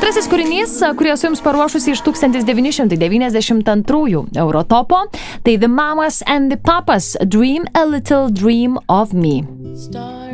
Antrasis kūrinys, kurį esu jums paruošusi iš 1992 Eurotopo, tai The Mamas and the Papas, Dream a Little Dream of Me.